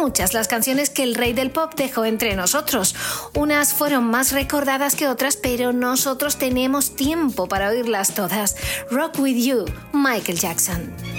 muchas las canciones que el rey del pop dejó entre nosotros. Unas fueron más recordadas que otras, pero nosotros tenemos tiempo para oírlas todas. Rock With You, Michael Jackson.